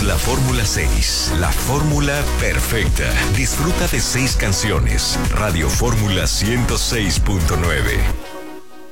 la Fórmula 6, la fórmula perfecta. Disfruta de 6 canciones. Radio Fórmula 106.9.